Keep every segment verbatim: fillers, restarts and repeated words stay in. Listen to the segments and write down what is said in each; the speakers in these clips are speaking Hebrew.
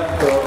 טוב.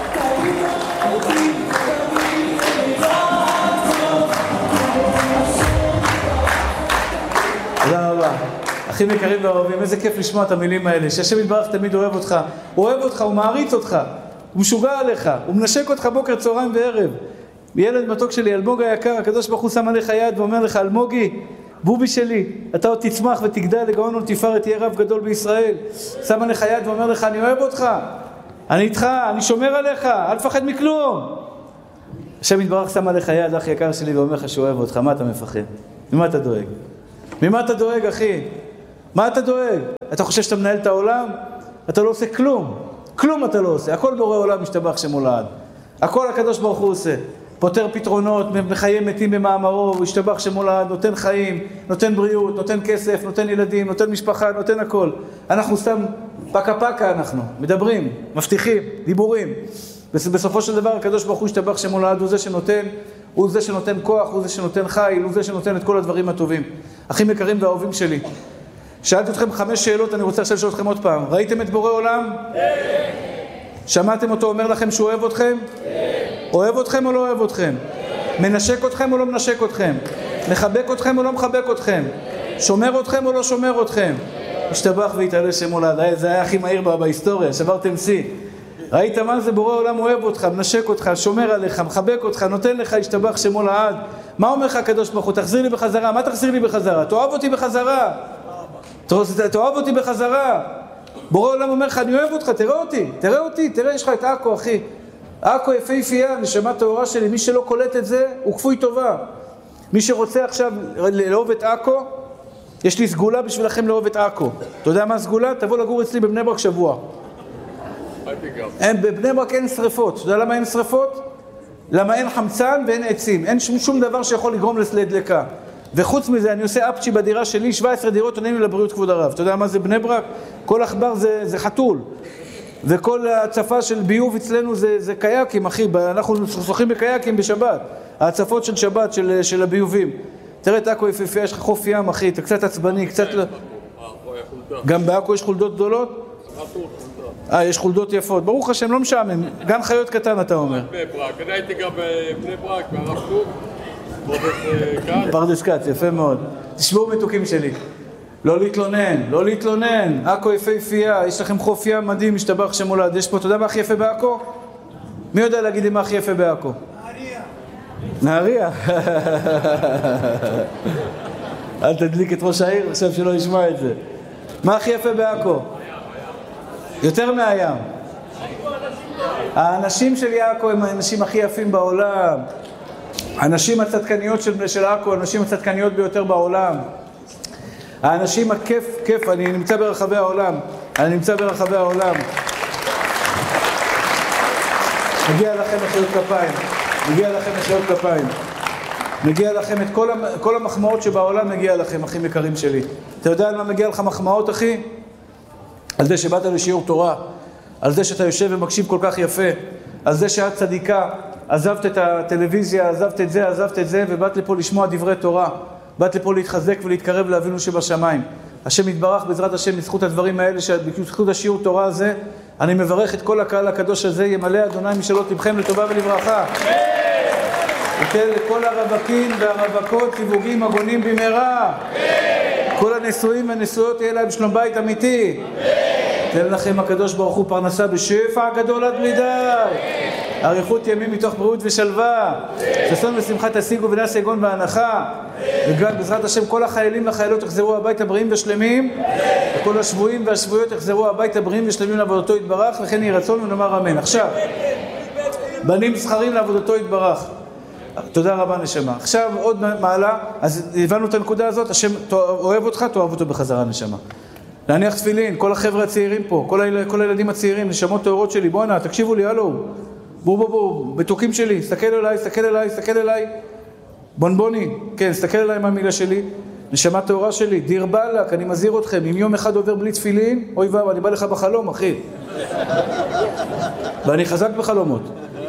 תודה רבה. אחים יקרים ואוהבים, איזה כיף לשמוע את המילים האלה, שהשם יתברך תמיד אוהב אותך, הוא אוהב אותך, הוא מעריץ אותך, הוא משוגע עליך, הוא מנשק אותך בוקר, צהריים וערב. ילד מתוק שלי, אלמוג היקר, הקדוש ברוך הוא שם עליך יד ואומר לך, אלמוגי, בובי שלי, אתה עוד תצמח ותגדל לגאון ולתפארת, תהיה רב גדול בישראל. שם עליך יד ואומר לך, אני אוהב אותך, אני איתך, אני שומר עליך, אל תפחד מכלום. השם יתברך שם עליך יד, אח יקר שלי, ואומר לך שהוא אוהב אותך, מה אתה מפחד? ממה אתה דואג? ממה אתה דואג, אחי? מה אתה דואג? אתה חושב שאתה מנהל את העולם? אתה לא עושה כלום. כלום אתה לא עושה. הכל בורא עולם משתבח שמו לעד. הכל הקדוש ברוך הוא עושה. פותר פתרונות, מחיה מתים במאמרו, הוא השתבח שמו לעד, נותן חיים, נותן בריאות, נותן כסף, נותן ילדים, נותן משפחה, נותן הכל. אנחנו סתם פקה פקה אנחנו, מדברים, מבטיחים, דיבורים. בסופו של דבר הקדוש ברוך הוא השתבח שמו לעד, הוא זה שנותן, הוא זה שנותן כוח, הוא זה שנותן חיל, הוא זה שנותן את כל הדברים הטובים. אחים יקרים ואהובים שלי. שאלתי אתכם חמש שאלות, אני רוצה לשאול אתכם עוד פעם. ראיתם את בורא עולם? כן. שמעתם אותו אומר לכם שהוא אוהב אתכם? כן. אוהב אתכם או לא אוהב אתכם? כן. מנשק אתכם או לא מנשק אתכם? כן. מחבק אתכם או לא מחבק אתכם? כן. שומר אתכם או לא שומר אתכם? כן. השתבח והתעלה שמו לעד. זה היה הכי מהיר בהיסטוריה, שברתם שיא. ראית מה זה? בורא עולם אוהב אותך, מנשק אותך, שומר עליך, מחבק אותך, נותן לך, השתבח שמו לעד. מה אומר לך הקדוש ברוך הוא? תחזיר לי בחזרה. מה תחזיר לי בחזרה? תאהב אותי בחזרה. תאהב אותי בחזרה. בורא עולם אומר לך, אני אוהב אותך, תראה אותי, תראה אותי, תראה, יש לך את עכו, אחי. עכו יפהפייה, נשמה טהורה שלי, מי שלא קולט את זה, הוא כפוי טובה. מי שרוצה עכשיו לאהוב את עכו, יש לי סגולה בשבילכם לאהוב את עכו. אתה יודע מה סגולה? תבוא לגור אצלי בבני ברק שבוע. אין, בבני ברק אין שריפות. אתה יודע למה אין שריפות? למה אין חמצן ואין עצים. אין שום, שום דבר שיכול לגרום לדלקה. וחוץ מזה, אני עושה אפצ'י בדירה שלי, שבע עשרה דירות עונים לי לבריאות כבוד הרב. אתה יודע מה זה בני ברק? כל עכבר זה, זה חתול. וכל הצפה של ביוב אצלנו זה, זה קייקים, אחי. אנחנו שוחים בקייקים בשבת. ההצפות של שבת, של, של הביובים. תראה את עכו יפהפייה, יש לך חוף ים, אחי. אתה קצת עצבני, קצת... גם בעכו יש חולדות גדולות? אה, יש חולדות יפות. ברוך השם, לא משעמם. גם חיות קטן, אתה אומר. בני ברק. אני הייתי גם בבני ברק, בערב טוב. פרדס כץ, יפה מאוד. תשמעו מתוקים שלי. לא להתלונן, לא להתלונן. עכו יפהפייה, יש לכם חוף ים מדהים, משתבח שמו לעד. יש פה, אתה יודע מה הכי יפה בעכו? מי יודע להגיד לי מה הכי יפה בעכו? נהריה. נהריה. אל תדליק את ראש העיר, עכשיו שלא ישמע את זה. מה הכי יפה בעכו? יותר מהים. האנשים של עכו הם האנשים הכי יפים בעולם. האנשים הצדקניות של, של עכו, האנשים הצדקניות ביותר בעולם. האנשים הכיף, כיף, אני נמצא ברחבי העולם. אני נמצא ברחבי העולם. מגיע לכם מחיאות כפיים. מגיע לכם מחיאות כפיים. מגיע לכם את כל, כל המחמאות שבעולם מגיע לכם, אחים יקרים שלי. אתה יודע על מה מגיע לך מחמאות, אחי? על זה שבאת לשיעור תורה. על זה שאתה יושב ומקשיב כל כך יפה. על זה שאת צדיקה. עזבת את הטלוויזיה, עזבת את זה, עזבת את זה, ובאת לפה לשמוע דברי תורה. באת לפה להתחזק ולהתקרב לאבינו שבשמיים. השם יתברך בעזרת השם בזכות הדברים האלה, בזכות השיעור תורה הזה, אני מברך את כל הקהל הקדוש הזה, ימלא אדוני משאלות לבכם לטובה ולברכה. ותן לכל הרווקים והרווקות סיווגים הגונים במהרה. כל הנשואים והנשואות יהיה להם שלום בית אמיתי. תן לכם הקדוש ברוך הוא פרנסה בשפע גדול עד בלי די. אריכות ימים מתוך בריאות ושלווה. ששון ושמחה תשיגו ונס יגון והנחה. וגם בעזרת השם כל החיילים והחיילות יחזרו הביתה בריאים ושלמים. וכל השבויים והשבויות יחזרו הביתה בריאים ושלמים לעבודתו יתברך. וכן יהי רצון ונאמר אמן. עכשיו, בנים זכרים לעבודתו יתברך. תודה רבה נשמה. עכשיו עוד מעלה, אז הבנו את הנקודה הזאת, השם אוהב אותך, תאהב אותו בחזרה נשמה. להניח תפילין, כל החבר'ה הצעירים פה, כל, היל... כל הילדים הצעירים, נשמות טהורות שלי, בוא הנה, תקשיבו לי, הלו, בוא בוא בוא, בתוקים שלי, סתכל אליי, סתכל אליי, סתכל אליי, בונבוני, כן, סתכל אליי מהמילה שלי, נשמה טהורה שלי, דיר בלק, אני מזהיר אתכם, אם יום אחד עובר בלי תפילין, אוי ואבא, אני בא לך בחלום, אחי. ואני חזק בחלומות.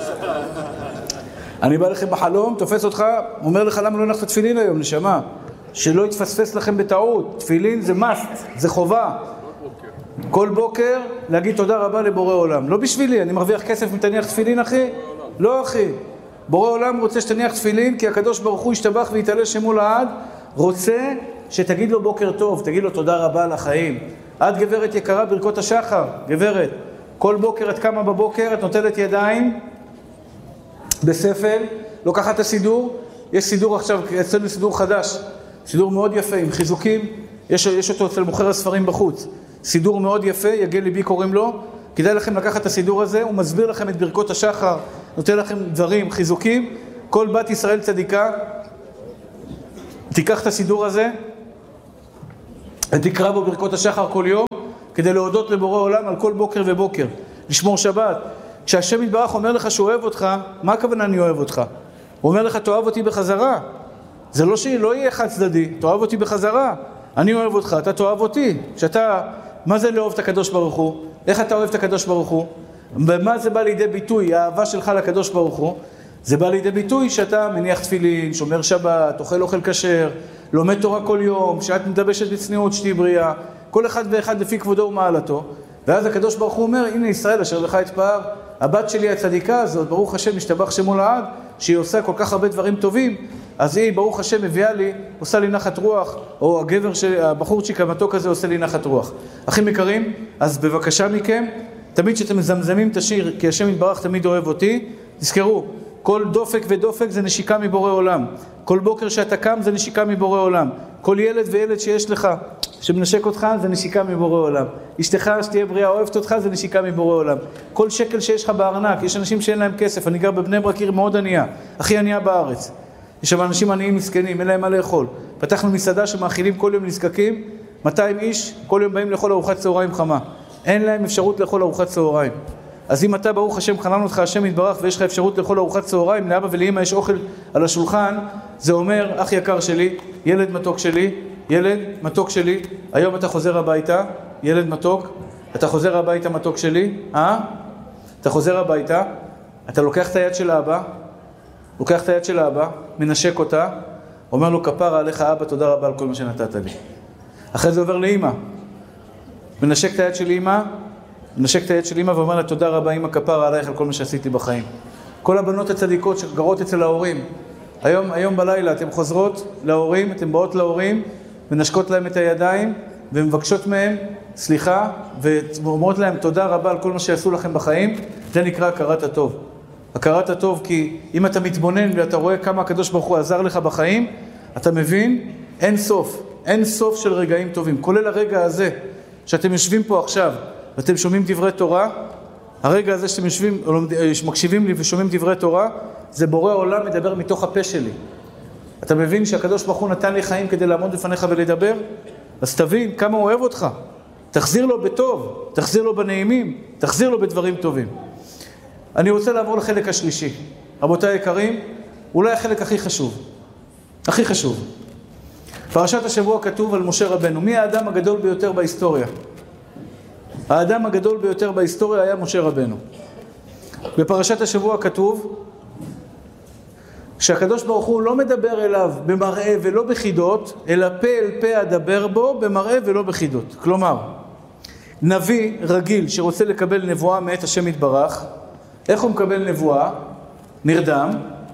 אני בא לכם בחלום, תופס אותך, אומר לך למה לא הנחת תפילין היום, נשמה. שלא יתפספס לכם בטעות. תפילין זה must, זה חובה. כל בוקר להגיד תודה רבה לבורא עולם. לא בשבילי, אני מרוויח כסף מתניח תפילין, אחי? לא, אחי. בורא עולם רוצה שתניח תפילין, כי הקדוש ברוך הוא ישתבח ויתעלה שמו לעד, רוצה שתגיד לו בוקר טוב, תגיד לו תודה רבה על החיים. את גברת יקרה ברכות השחר, גברת. כל בוקר את קמה בבוקר, את נוטלת ידיים בספל, לוקחת את הסידור, יש סידור עכשיו, אצלנו סידור חדש, סידור מאוד יפה, עם חיזוקים, יש, יש אותו אצל מוכר הספרים בחוץ. סידור מאוד יפה, יגל ליבי קוראים לו, כדאי לכם לקחת את הסידור הזה, הוא מסביר לכם את ברכות השחר, נותן לכם דברים, חיזוקים, כל בת ישראל צדיקה, תיקח את הסידור הזה, ותקרא בו ברכות השחר כל יום, כדי להודות לבורא עולם על כל בוקר ובוקר, לשמור שבת. כשהשם יתברך אומר לך שהוא אוהב אותך, מה הכוונה אני אוהב אותך? הוא אומר לך תאהב אותי בחזרה. זה לא שלא יהיה חד צדדי, תאהב אותי בחזרה. אני אוהב אותך, אתה תאהב אותי. שאתה, מה זה לאהוב את הקדוש ברוך הוא? איך אתה אוהב את הקדוש ברוך הוא? במה זה בא לידי ביטוי, האהבה שלך לקדוש ברוך הוא? זה בא לידי ביטוי שאתה מניח תפילין, שומר שבת, אוכל אוכל כשר, לומד תורה כל יום, שאת מדבשת בצניעות, שתהי בריאה, כל אחד ואחד לפי כבודו ומעלתו. ואז הקדוש ברוך הוא אומר, הנה ישראל אשר לך אתפאר, הבת שלי הצדיקה הזאת, ברוך השם משתבח שמו לעד, שהיא עושה כל כך הרבה דברים טובים, אז היא ברוך השם מביאה לי, עושה לי נחת רוח, או הגבר של, הבחורצ'יק המתוק הזה עושה לי נחת רוח. אחים יקרים, אז בבקשה מכם, תמיד שאתם מזמזמים את השיר, כי השם יתברך תמיד אוהב אותי, תזכרו, כל דופק ודופק זה נשיקה מבורא עולם. כל בוקר שאתה קם זה נשיקה מבורא עולם. כל ילד וילד שיש לך, שמנשק אותך, זה נשיקה מבורא עולם. אשתך שתהיה בריאה אוהבת אותך, זה נשיקה מבורא עולם. כל שקל שיש לך בארנק, יש אנשים שאין להם כסף, אני גר בבני ברק, עיר מאוד ענייה, הכי ענייה בארץ. יש שם אנשים עניים מסכנים, אין להם מה לאכול. פתחנו מסעדה שמאכילים כל יום נזקקים, מאתיים איש, כל יום באים לאכול ארוחת צהריים חמה. אין להם אפשרות לאכול ארוחת צהריים. אז אם אתה ברוך השם חנן אותך השם יתברך ויש לך אפשרות לאכול ארוחת צהריים, לאבא ולאמא יש אוכל על השולחן, זה אומר, אח יקר שלי, ילד מתוק שלי, ילד מתוק שלי, היום אתה חוזר הביתה, ילד מתוק, אתה חוזר הביתה מתוק שלי, אה? אתה חוזר הביתה, אתה לוקח את היד של האבא, לוקח את היד של האבא, מנשק אותה, אומר לו כפרה עליך אבא, תודה רבה על כל מה שנתת לי. אחרי זה עובר לאמא, מנשק את היד של אמא, מנשק את היד של אמא ואומר לה תודה רבה אמא כפרה עלייך על כל מה שעשיתי בחיים. כל הבנות הצדיקות שגרות אצל ההורים, היום, היום בלילה אתם חוזרות להורים, אתם באות להורים, מנשקות להם את הידיים ומבקשות מהם סליחה ואומרות להם תודה רבה על כל מה שעשו לכם בחיים. זה נקרא הכרת הטוב. הכרת הטוב כי אם אתה מתבונן ואתה רואה כמה הקדוש ברוך הוא עזר לך בחיים, אתה מבין אין סוף, אין סוף של רגעים טובים. כולל הרגע הזה שאתם יושבים פה עכשיו ואתם שומעים דברי תורה, הרגע הזה שאתם יושבים, מקשיבים לי ושומעים דברי תורה, זה בורא עולם מדבר מתוך הפה שלי. אתה מבין שהקדוש ברוך הוא נתן לי חיים כדי לעמוד בפניך ולדבר? אז תבין כמה הוא אוהב אותך. תחזיר לו בטוב, תחזיר לו בנעימים, תחזיר לו בדברים טובים. אני רוצה לעבור לחלק השלישי. רבותיי היקרים, אולי החלק הכי חשוב. הכי חשוב. פרשת השבוע כתוב על משה רבנו. מי האדם הגדול ביותר בהיסטוריה? האדם הגדול ביותר בהיסטוריה היה משה רבנו. בפרשת השבוע כתוב שהקדוש ברוך הוא לא מדבר אליו במראה ולא בחידות, אלא פה אל פה אדבר בו במראה ולא בחידות. כלומר, נביא רגיל שרוצה לקבל נבואה מאת השם יתברך, איך הוא מקבל נבואה? נרדם,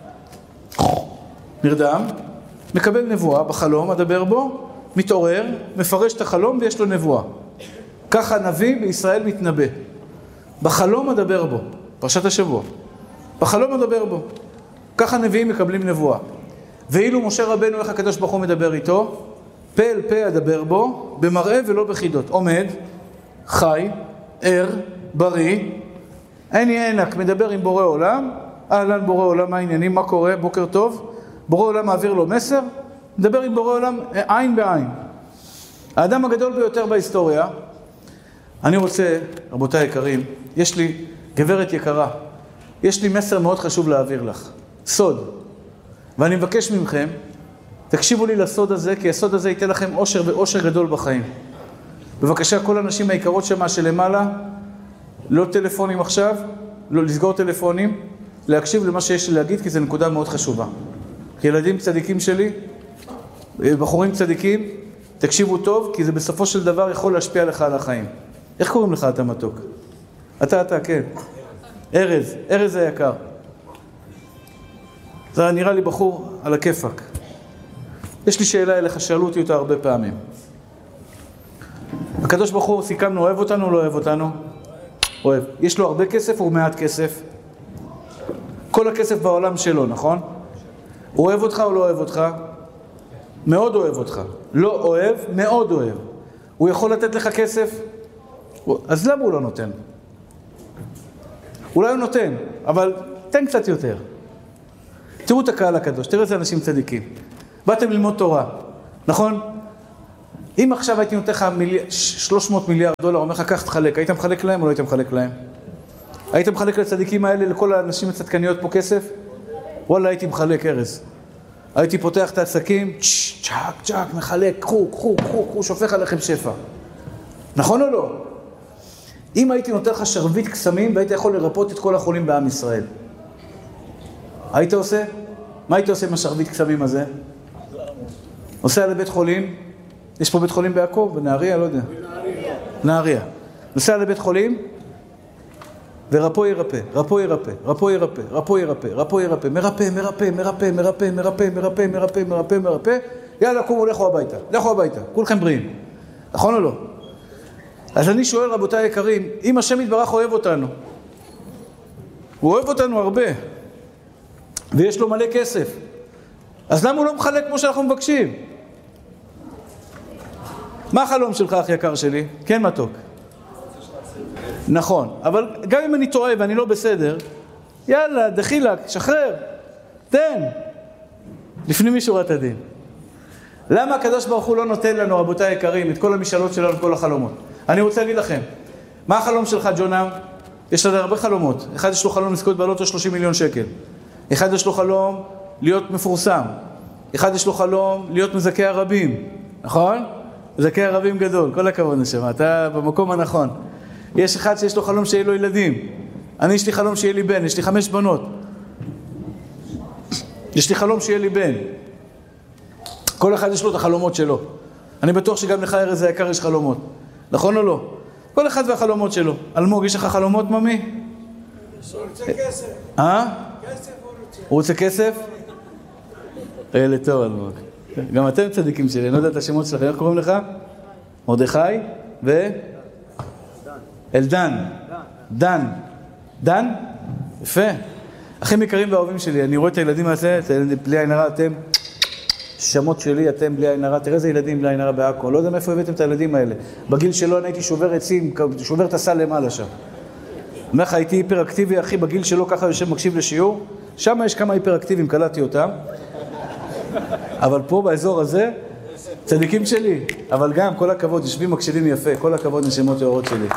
נרדם, מקבל נבואה בחלום, אדבר בו, מתעורר, מפרש את החלום ויש לו נבואה. ככה נביא בישראל מתנבא. בחלום אדבר בו, פרשת השבוע. בחלום אדבר בו. ככה נביאים מקבלים נבואה. ואילו משה רבנו, איך הקדוש ברוך הוא מדבר איתו? פה אל פה אדבר בו, במראה ולא בחידות. עומד, חי, ער, בריא, עיני עינק, מדבר עם בורא עולם, אהלן בורא עולם, מה העניינים, מה קורה, בוקר טוב, בורא עולם מעביר לו מסר, מדבר עם בורא עולם עין בעין. האדם הגדול ביותר בהיסטוריה, אני רוצה, רבותיי יקרים, יש לי גברת יקרה, יש לי מסר מאוד חשוב להעביר לך, סוד, ואני מבקש ממכם, תקשיבו לי לסוד הזה, כי הסוד הזה ייתן לכם אושר ואושר גדול בחיים. בבקשה, כל האנשים היקרות שמה שלמעלה, לא טלפונים עכשיו, לא לסגור טלפונים, להקשיב למה שיש לי להגיד, כי זו נקודה מאוד חשובה. כי ילדים צדיקים שלי, בחורים צדיקים, תקשיבו טוב, כי זה בסופו של דבר יכול להשפיע לך על החיים. איך קוראים לך אתה מתוק? אתה, אתה, כן. ארז, ארז היקר. זה נראה לי בחור על הכיפק. יש לי שאלה אליך, שאלו אותי אותה הרבה פעמים. הקדוש ברוך הוא, סיכמנו, אוהב אותנו או לא אוהב אותנו? אוהב. יש לו הרבה כסף או מעט כסף? כל הכסף בעולם שלו, נכון? הוא אוהב אותך או לא אוהב אותך? מאוד אוהב אותך. לא אוהב, מאוד אוהב. הוא יכול לתת לך כסף? אז למה הוא לא נותן? אולי הוא נותן, אבל תן קצת יותר. תראו את הקהל הקדוש, תראו איזה אנשים צדיקים. באתם ללמוד תורה, נכון? אם עכשיו הייתי נותן לך שלוש מאות מיליארד דולר, אומר לך, קח תחלק, היית מחלק להם או לא היית מחלק להם? היית מחלק לצדיקים האלה, לכל האנשים הצדקניות פה כסף? וואלה, הייתי מחלק, ארז. הייתי פותח את העסקים, צ'ק, צ'ק, מחלק, קחו, קחו, קחו, קחו, שופך עליכם שפע. נכון או לא? אם הייתי נותן לך שרביט קסמים, והיית יכול לרפות את כל החולים בעם ישראל. היית עושה? מה היית עושה עם השרביט קסמים הזה? עושה על בית חולים, יש פה בית חולים ביעקב, בנהריה, לא יודע. נהריה. נוסע לבית חולים, ורפו ירפא, רפו ירפא, רפו ירפא, רפו ירפא, רפו ירפא, מרפא, מרפא, מרפא, מרפא, מרפא, מרפא, מרפא, מרפא, מרפא, יאללה, קומו, לכו הביתה, לכו הביתה, כולכם בריאים. נכון או לא? אז אני שואל, רבותיי היקרים, אם השם יתברך אוהב אותנו, הוא אוהב אותנו הרבה, ויש לו מלא כסף, אז למה הוא לא מחלק כמו שאנחנו מבקשים? מה החלום שלך, אח יקר שלי? כן, מתוק. נכון, אבל גם אם אני טועה ואני לא בסדר, יאללה, דחילק, שחרר, תן, לפני משורת הדין. למה הקדוש ברוך הוא לא נותן לנו, רבותיי היקרים, את כל המשאלות שלנו, את כל החלומות? אני רוצה להגיד לכם, מה החלום שלך, ג'ונם? יש לך הרבה חלומות. אחד יש לו חלום לזכות בעלות שלושים מיליון שקל. אחד יש לו חלום להיות מפורסם. אחד יש לו חלום להיות מזכה הרבים. נכון? מזכה הרבים גדול. כל הכבוד נשמה, אתה במקום הנכון. יש אחד שיש לו חלום שיהיה לו ילדים. אני יש לי חלום שיהיה לי בן, יש לי חמש בנות. יש לי חלום שיהיה לי בן. כל אחד יש לו את החלומות שלו. אני בטוח שגם לך ארז היקר יש חלומות. נכון או לא? כל אחד והחלומות שלו. אלמוג, יש לך חלומות, ממי? הוא רוצה כסף. אה? כסף הוא רוצה. הוא רוצה כסף? אלה טוב, אלמוג. גם אתם צדיקים שלי, אני לא יודע את השמות שלכם. איך קוראים לך? מרדכי ו... אלדן. דן. דן? יפה. אחים יקרים ואהובים שלי, אני רואה את הילדים הזה, את הילדים בלי עין הרע, אתם... שמות שלי, אתם בלי עין הרע, תראה איזה ילדים בלי עין הרע בעכו, לא יודע מאיפה הבאתם את הילדים האלה. בגיל שלו אני הייתי שובר עצים, שובר את הסל למעלה שם. אומר לך, הייתי היפראקטיבי, אחי, בגיל שלו ככה יושב מקשיב לשיעור, שם יש כמה היפראקטיבים, קלטתי אותם. אבל פה באזור הזה, צדיקים שלי, אבל גם כל הכבוד, יושבים מקשיבים יפה, כל הכבוד נשמות האורות שלי.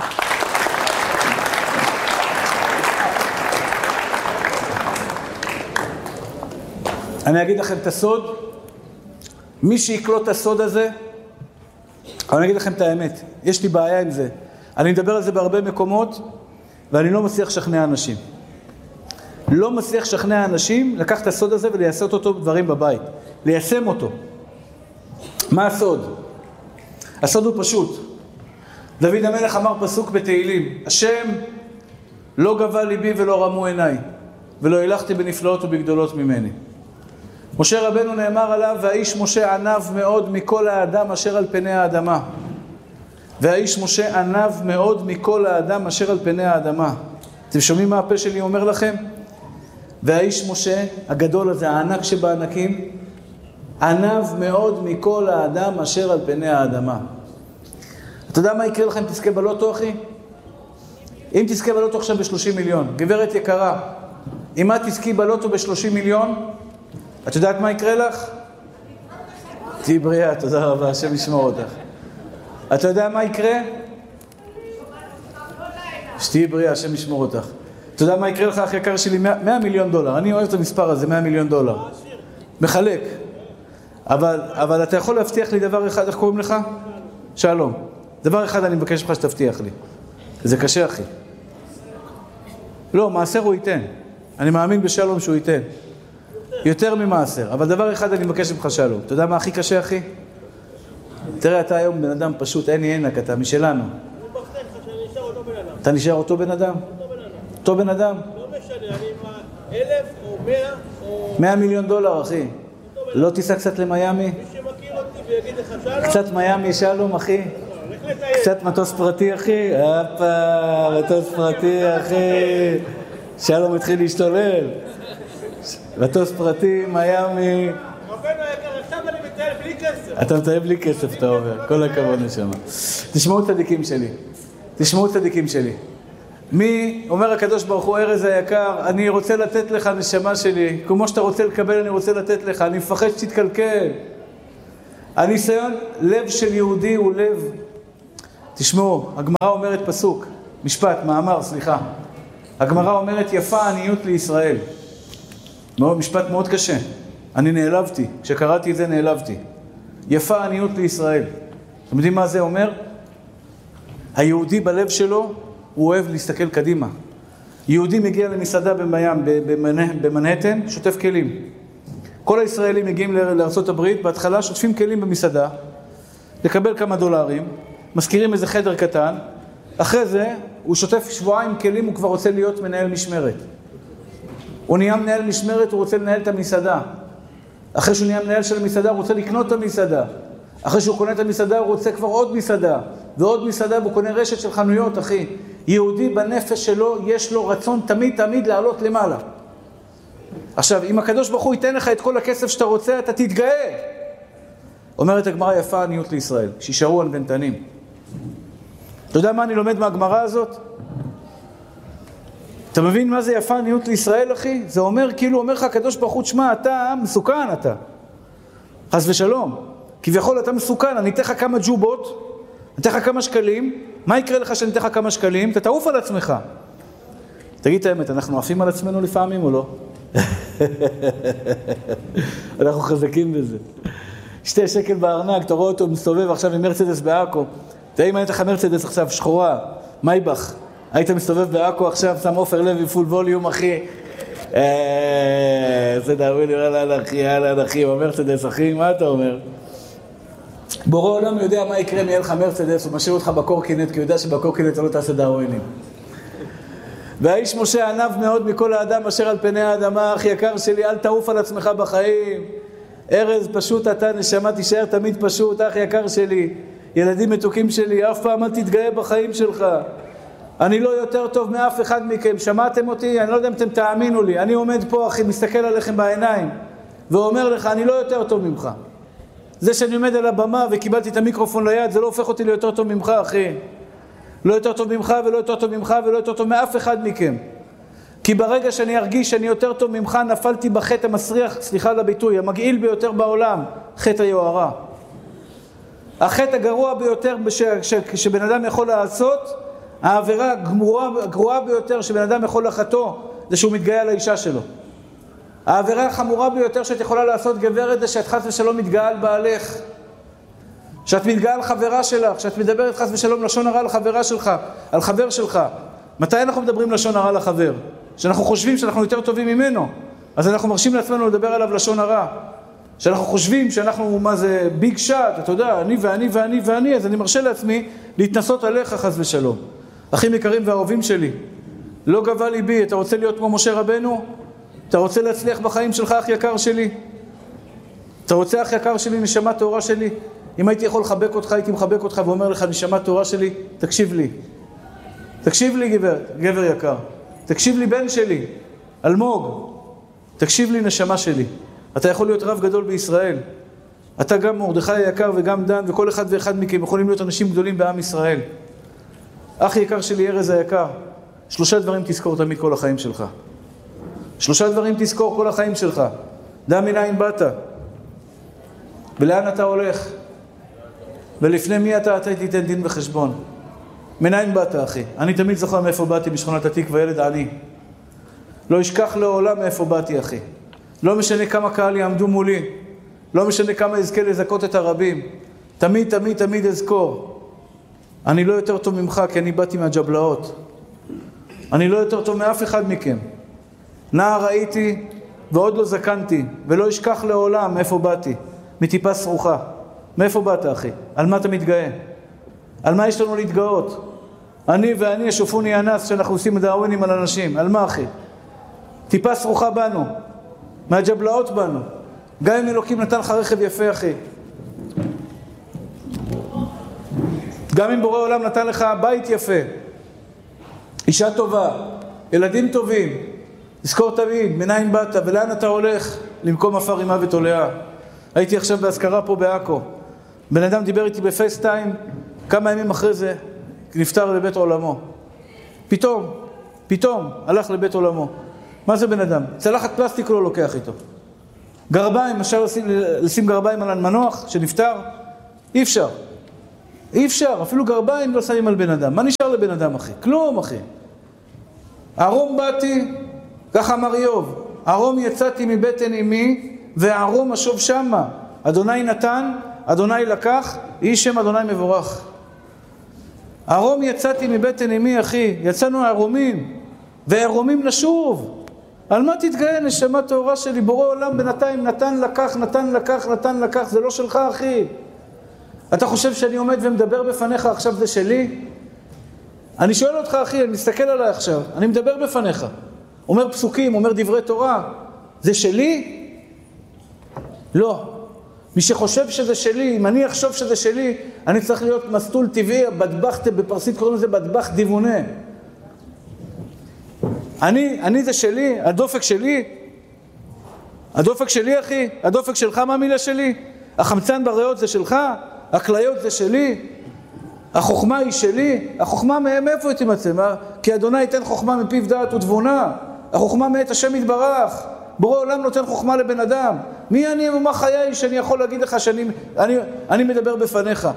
אני אגיד לכם את הסוד, מי שיקלוט את הסוד הזה, אני אגיד לכם את האמת, יש לי בעיה עם זה. אני מדבר על זה בהרבה מקומות, ואני לא מצליח לשכנע אנשים. לא מצליח לשכנע אנשים לקחת את הסוד הזה וליישם אותו דברים בבית. ליישם אותו. מה הסוד? הסוד הוא פשוט. דוד המלך אמר פסוק בתהילים, השם לא גבה ליבי ולא רמו עיניי, ולא הילכתי בנפלאות ובגדולות ממני. משה רבנו נאמר עליו, והאיש משה ענב מאוד מכל האדם אשר על פני האדמה. והאיש משה ענב מאוד מכל האדם אשר על פני האדמה. אתם שומעים מה הפה שלי אומר לכם? והאיש משה, הגדול הזה, הענק שבענקים, ענב מאוד מכל האדם אשר על פני האדמה. אתה יודע מה יקרה לכם אם תזכה בלוטו, אחי? אם תזכה בלוטו עכשיו ב-שלושים מיליון, גברת יקרה, אם את תזכי בלוטו ב-שלושים מיליון, את יודעת מה יקרה לך? תהי בריאה, תודה רבה, השם ישמור אותך. אתה יודע מה יקרה? שתהי בריאה, השם ישמור אותך. אתה יודע מה יקרה לך, אחי יקר שלי? מאה מיליון דולר. אני אוהב את המספר הזה, מאה מיליון דולר. מחלק. אבל, אבל אתה יכול להבטיח לי דבר אחד, איך קוראים לך? שלום. דבר אחד אני מבקש ממך שתבטיח לי. זה קשה, אחי. לא, מעשר הוא ייתן. אני מאמין בשלום שהוא ייתן. יותר ממעשר. אבל דבר אחד אני מבקש ממך שלום. אתה יודע מה הכי קשה, אחי? תראה, אתה היום בן אדם פשוט, אין לי עינק, אתה משלנו. אתה נשאר אותו בן אדם? אותו בן אדם? לא משנה, אני עם אלף או מאה או... מאה מיליון דולר, אחי. לא תיסע קצת למיימי? מי שמכיר אותי ויגיד לך שלום? קצת מיימי, שלום, אחי. לך לטייל. קצת מטוס פרטי, אחי. הפה, מטוס פרטי, אחי. שלום התחיל להשתולל. מטוס פרטי, מיימי. רבנו היקר, עכשיו אני מטייל בלי כסף. אתה מטייל בלי כסף, אתה אומר. כל הכבוד נשמה. תשמעו צדיקים שלי. תשמעו צדיקים שלי. מי, אומר הקדוש ברוך הוא, ארז היקר, אני רוצה לתת לך נשמה שלי, כמו שאתה רוצה לקבל אני רוצה לתת לך, אני מפחד שתתקלקל. הניסיון, לב של יהודי הוא לב. תשמעו, הגמרא אומרת פסוק, משפט, מאמר, סליחה. הגמרא אומרת יפה עניות לישראל. משפט מאוד קשה. אני נעלבתי, כשקראתי את זה נעלבתי. יפה עניות לישראל. אתם יודעים מה זה אומר? היהודי בלב שלו הוא אוהב להסתכל קדימה. יהודי מגיע למסעדה במים, במנהטן, שוטף כלים. כל הישראלים מגיעים לארצות הברית, בהתחלה שוטפים כלים במסעדה, לקבל כמה דולרים, מזכירים איזה חדר קטן, אחרי זה הוא שוטף שבועיים כלים, הוא כבר רוצה להיות מנהל משמרת. הוא נהיה מנהל משמרת, הוא רוצה לנהל את המסעדה. אחרי שהוא נהיה מנהל של המסעדה, הוא רוצה לקנות את המסעדה. אחרי שהוא קונה את המסעדה, הוא רוצה כבר עוד מסעדה. ועוד מסעדה, והוא קונה רשת של חנויות, אחי. יהודי בנפש שלו, יש לו רצון תמיד תמיד לעלות למעלה. עכשיו, אם הקדוש ברוך הוא ייתן לך את כל הכסף שאתה רוצה, אתה תתגאה. אומרת הגמרא יפה עניות לישראל, שישארו על בנתנים. אתה יודע מה אני לומד מהגמרא הזאת? אתה מבין מה זה יפה עניות לישראל, אחי? זה אומר, כאילו אומר לך הקדוש ברוך הוא, תשמע, אתה מסוכן, אתה. חס ושלום. כביכול אתה מסוכן, אני אתן לך כמה ג'ובות, אני אתן לך כמה שקלים, מה יקרה לך שאני אתן לך כמה שקלים? אתה תעוף על עצמך. תגיד את האמת, אנחנו עפים על עצמנו לפעמים או לא? אנחנו חזקים בזה. שתי שקל בארנק, אתה רואה אותו מסתובב עכשיו עם מרצדס בעכו. תראי מה היית לך מרצדס עכשיו, שחורה, מייבך. היית מסתובב בעכו עכשיו, שם עופר לוי פול ווליום, אחי. זה דאווי לי, יאללה אחי, יאללה אחי, במרצדס, אחי, מה אתה אומר? בורא עולם יודע מה יקרה אם יהיה לך מרצדס, הוא משאיר אותך בקורקינט, כי הוא יודע שבקורקינט לא תעשה דאווינים. והאיש משה ענב מאוד מכל האדם אשר על פני האדמה, אח יקר שלי, אל תעוף על עצמך בחיים. ארז פשוט אתה, נשמה תישאר תמיד פשוט, אח יקר שלי. ילדים מתוקים שלי, אף פעם אל תתגאה בחיים שלך. אני לא יותר טוב מאף אחד מכם, שמעתם אותי? אני לא יודע אם אתם תאמינו לי. אני עומד פה, אחי, מסתכל עליכם בעיניים, ואומר לך, אני לא יותר טוב ממך. זה שאני עומד על הבמה וקיבלתי את המיקרופון ליד, זה לא הופך אותי ליותר טוב ממך, אחי. לא יותר טוב ממך ולא יותר טוב ממך ולא יותר טוב מאף אחד מכם. כי ברגע שאני ארגיש שאני יותר טוב ממך, נפלתי בחטא המסריח, סליחה על הביטוי, המגעיל ביותר בעולם, חטא היוהרה. החטא הגרוע ביותר ש, ש, שבן אדם יכול לעשות, העבירה הגרועה, הגרועה ביותר שבן אדם יכול לחטוא, זה שהוא מתגאה על האישה שלו. העבירה החמורה ביותר שאת יכולה לעשות גברת, זה שאת חס ושלום מתגאה על בעלך. שאת מתגאה על חברה שלך, שאת מדברת חס ושלום לשון הרע על חברה שלך, על חבר שלך. מתי אנחנו מדברים לשון הרע לחבר? שאנחנו חושבים שאנחנו יותר טובים ממנו, אז אנחנו מרשים לעצמנו לדבר עליו לשון הרע. שאנחנו חושבים שאנחנו, מה זה, ביג שאט, אתה יודע, אני ואני ואני ואני, אז אני מרשה לעצמי להתנסות עליך חס ושלום. אחים יקרים ואהובים שלי, לא גבה ליבי, אתה רוצה להיות כמו משה רבנו? אתה רוצה להצליח בחיים שלך, אח יקר שלי? אתה רוצה, אח יקר שלי, נשמה תורה שלי? אם הייתי יכול לחבק אותך, הייתי מחבק אותך ואומר לך, נשמה תורה שלי, תקשיב לי. תקשיב לי, גבר, גבר יקר. תקשיב לי, בן שלי, אלמוג. תקשיב לי, נשמה שלי. אתה יכול להיות רב גדול בישראל. אתה גם מרדכי היקר וגם דן, וכל אחד ואחד מכם יכולים להיות אנשים גדולים בעם ישראל. אח יקר שלי, ארז היקר, שלושה דברים תזכור תמיד כל החיים שלך. שלושה דברים תזכור כל החיים שלך. דע מנין באת, ולאן אתה הולך, ולפני מי אתה, אתה תיתן דין וחשבון. מנין באת, אחי? אני תמיד זוכר מאיפה באתי בשכונת התקווה, ילד עני. לא אשכח לעולם מאיפה באתי, אחי. לא משנה כמה קהל יעמדו מולי, לא משנה כמה אזכה לזכות את הרבים, תמיד, תמיד, תמיד אזכור. אני לא יותר טוב ממך, כי אני באתי מהג'בלאות. אני לא יותר טוב מאף אחד מכם. נער הייתי ועוד לא זקנתי, ולא אשכח לעולם מאיפה באתי, מטיפה שרוחה. מאיפה באת, אחי? על מה אתה מתגאה? על מה יש לנו להתגאות? אני ואני ישופוני אנס שאנחנו עושים מדאווינים על אנשים. על מה אחי? טיפה שרוחה בנו, מהג'בלאות בנו. גם אם אלוקים נתן לך רכב יפה אחי. גם אם בורא עולם נתן לך בית יפה, אישה טובה, ילדים טובים, תזכור תמיד, מנין באת ולאן אתה הולך? למקום עפר אימה ותולעה. הייתי עכשיו בהזכרה פה בעכו. בן אדם דיבר איתי בפייסטיים, כמה ימים אחרי זה נפטר לבית עולמו. פתאום, פתאום הלך לבית עולמו. מה זה בן אדם? צלחת פלסטיק לא לוקח איתו. גרביים, אפשר לשים, לשים גרביים על המנוח שנפטר? אי אפשר. אי אפשר, אפילו גרביים לא שמים על בן אדם. מה נשאר לבן אדם אחי? כלום אחי. ארום באתי, ככה אמר איוב, ארום יצאתי מבטן אמי וארום אשוב שמה. אדוני נתן, אדוני לקח, יהי שם אדוני מבורך. ארום יצאתי מבטן אמי אחי, יצאנו ארומים, וארומים נשוב. על מה תתגאה נשמה טהורה שלי? בורא עולם בינתיים נתן לקח, נתן לקח, נתן לקח, זה לא שלך אחי. אתה חושב שאני עומד ומדבר בפניך עכשיו זה שלי? אני שואל אותך אחי, אני מסתכל עליי עכשיו, אני מדבר בפניך, אומר פסוקים, אומר דברי תורה, זה שלי? לא. מי שחושב שזה שלי, אם אני אחשוב שזה שלי, אני צריך להיות מסטול טבעי, בדבח, בפרסית קוראים לזה בדבח דיוונה. אני, אני זה שלי, הדופק שלי, הדופק שלי אחי, הדופק שלך מה המילה שלי? החמצן בריאות זה שלך, הכליות זה שלי, החוכמה היא שלי, החוכמה מאיפה היא תימצא? כי אדוני ייתן חוכמה מפיו דעת ותבונה, החוכמה מאת השם יתברך, בורא עולם נותן חוכמה לבן אדם. מי אני ומה חיי שאני יכול להגיד לך שאני אני, אני מדבר בפניך?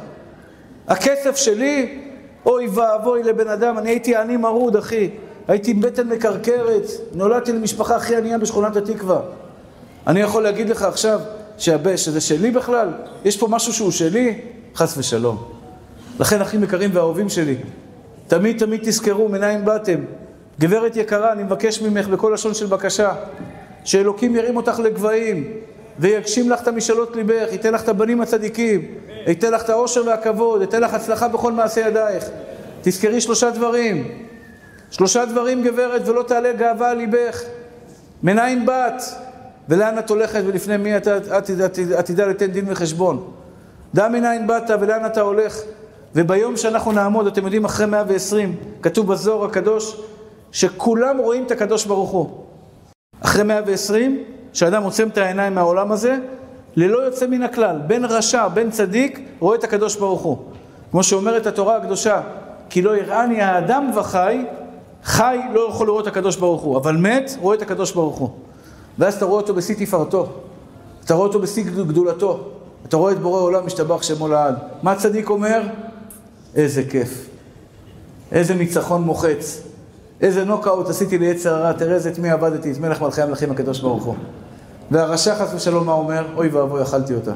הכסף שלי, אוי ואבוי לבן אדם, אני הייתי עני מרוד אחי, הייתי בטן מקרקרת, נולדתי למשפחה הכי ענייה בשכונת התקווה. אני יכול להגיד לך עכשיו שזה שלי בכלל? יש פה משהו שהוא שלי? חס ושלום. לכן אחים יקרים ואהובים שלי, תמיד תמיד תזכרו מנין באתם. גברת יקרה, אני מבקש ממך בכל לשון של בקשה, שאלוקים ירים אותך לגבהים, ויגשים לך את המשאלות ליבך, ייתן לך את הבנים הצדיקים, ייתן לך את האושר והכבוד, ייתן לך הצלחה בכל מעשה ידייך. תזכרי שלושה דברים, שלושה דברים גברת, ולא תעלה גאווה על ליבך. מנין באת, ולאן את הולכת, ולפני מי את עתידה לתן דין וחשבון. דע מנין באת ולאן אתה הולך. וביום שאנחנו נעמוד, אתם יודעים, אחרי מאה ועשרים, כתוב בזוהר הקדוש, שכולם רואים את הקדוש ברוך הוא. אחרי מאה ועשרים, שאדם עוצם את העיניים מהעולם הזה, ללא יוצא מן הכלל, בין רשע, בין צדיק, רואה את הקדוש ברוך הוא. כמו שאומרת התורה הקדושה, כי לא יראני האדם וחי, חי לא יכול לראות את הקדוש ברוך הוא, אבל מת רואה את הקדוש ברוך הוא. ואז אתה רואה אותו בשיא תפארתו, אתה רואה אותו בשיא גדולתו, אתה רואה את בורא עולם משתבח שמו לעד. מה הצדיק אומר? איזה כיף, איזה ניצחון מוחץ, איזה נוקאוט עשיתי ליצר הרע, תראה את מי עבדתי, את מלך מלכי המלכים הקדוש ברוך הוא. והרשע חס ושלום מה אומר? אוי ואבוי אכלתי אותה.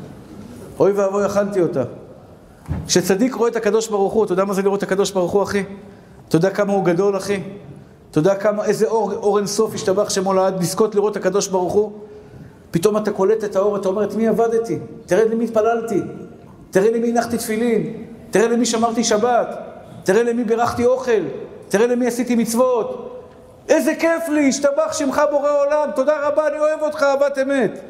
אוי ואבוי אכלתי אותה. כשצדיק רואה את הקדוש ברוך הוא, אתה יודע מה זה לראות את הקדוש ברוך הוא אחי? אתה יודע כמה הוא גדול אחי? אתה יודע כמה, איזה אור, אור אינסוף השתבח שמו לעד, לזכות לראות את הקדוש ברוך הוא? פתאום אתה קולט את האור, אתה אומר את מי עבדתי? תראה למי התפללתי, תראה למי הנחתי תפילין, תראה למי שמרתי שבת, תראה למי בירכתי אוכל, תראה למי עשיתי מצוות. איזה כיף לי, השתבח שמך בורא עולם, תודה רבה, אני אוהב אותך, אהבת אמת.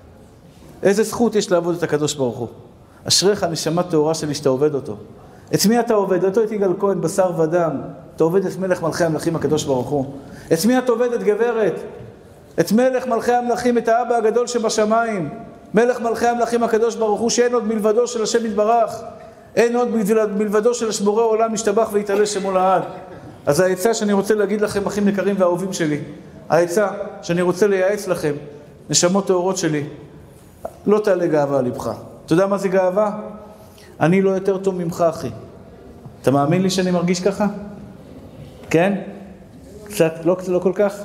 איזה זכות יש לעבוד את הקדוש ברוך הוא. אשריך נשמה טהורה שלי שאתה עובד אותו. את מי אתה עובד? אותו את יגאל כהן, בשר ודם. אתה עובד את מלך מלכי המלכים הקדוש ברוך הוא. את מי את עובדת גברת? את מלך מלכי המלכים, את האבא הגדול שבשמיים. מלך מלכי המלכים הקדוש ברוך הוא, שאין עוד מלבדו של השם יתברך. אין עוד מלבדו של בורא עולם משתבח ויתעלה שמו לעד. אז העצה שאני רוצה להגיד לכם, אחים יקרים ואהובים שלי, העצה שאני רוצה לייעץ לכם, נשמות טהורות שלי, לא תעלה גאווה על לבך. אתה יודע מה זה גאווה? אני לא יותר טוב ממך אחי. אתה מאמין לי שאני מרגיש ככה? כן? קצת, לא, לא כל כך?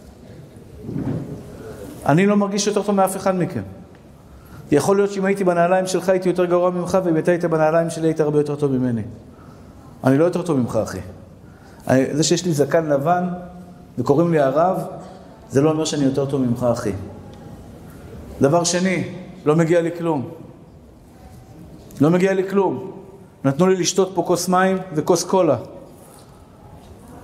אני לא מרגיש יותר טוב מאף אחד מכם. יכול להיות שאם הייתי בנעליים שלך הייתי יותר גרוע ממך, ואם אתה היית בנעליים שלי היית הרבה יותר טוב ממני. אני לא יותר טוב ממך אחי. זה שיש לי זקן לבן וקוראים לי הרב, זה לא אומר שאני יותר טוב ממך אחי. דבר שני, לא מגיע לי כלום. לא מגיע לי כלום. נתנו לי לשתות פה כוס מים וכוס קולה.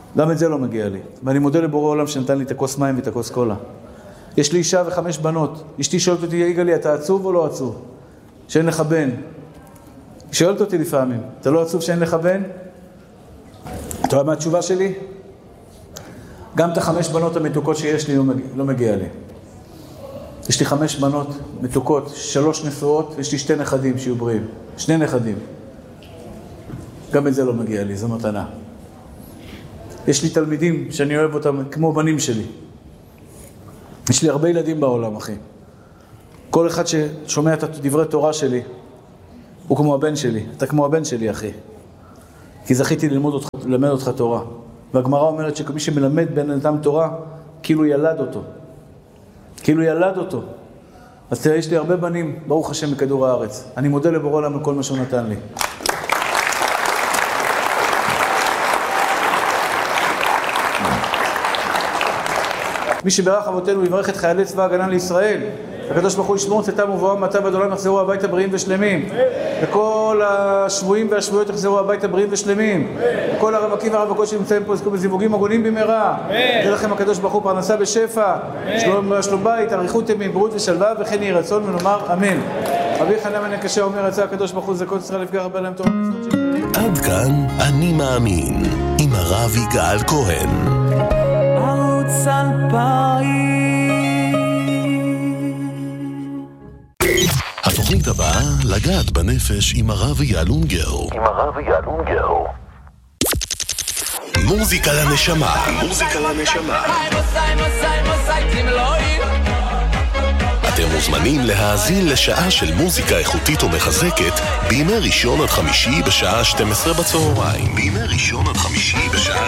גם את זה לא מגיע לי. ואני מודה לבורא עולם שנתן לי את הכוס מים ואת הכוס קולה. יש לי אישה וחמש בנות. אשתי שואלת אותי, יגאלי, אתה עצוב או לא עצוב? שאין לך בן. היא שואלת אותי לפעמים, אתה לא עצוב שאין לך בן? אתה רואה מה התשובה שלי? גם את החמש בנות המתוקות שיש לי לא מגיע לי. יש לי חמש בנות מתוקות, שלוש נשואות, ויש לי שתי נכדים שיהיו בריאים. שני נכדים. גם את זה לא מגיע לי, זו מתנה. יש לי תלמידים שאני אוהב אותם כמו בנים שלי. יש לי הרבה ילדים בעולם, אחי. כל אחד ששומע את דברי תורה שלי, הוא כמו הבן שלי. אתה כמו הבן שלי, אחי. כי זכיתי ללמוד אותך, ללמד אותך תורה. והגמרא אומרת שמי שמלמד בן אדם תורה, כאילו ילד אותו. כאילו ילד אותו. אז תראה, יש לי הרבה בנים, ברוך השם, מכדור הארץ. אני מודה לבורא עולם על כל מה שהוא נתן לי. מי שברך אבותינו יברך את חיילי צבא ההגנה לישראל. הקדוש ברוך הוא ישמור צאתם ובואם מעתה ועד עולם יחזרו הביתה בריאים ושלמים. וכל השבויים והשבויות יחזרו הביתה בריאים ושלמים. וכל הרווקים והרווקות שנמצאים פה יזכו בזיווגים הגונים במהרה. יתן לכם הקדוש ברוך הוא פרנסה בשפע, שלום שלום בית, אריכות ימים, בריאות ושלווה, וכן יהי רצון ונאמר אמן. רבי חנן בן הקשה אומר, רצה הקדוש ברוך הוא זכות ישראל לפגע הרבה להם תורה ומצוות שלי. עד כאן אני מאמין, עם הרב יגאל כהן. ערוץ אלפיים. התוכנית הבאה, לגעת בנפש עם הרב יגאל אונגר. עם הרב יגאל אונגר. מוזיקה לנשמה. מוזיקה לנשמה. אתם מוזמנים להאזין לשעה של מוזיקה איכותית ומחזקת בימי ראשון עד חמישי בשעה שתים עשרה בצהריים. בימי ראשון עד חמישי בשעה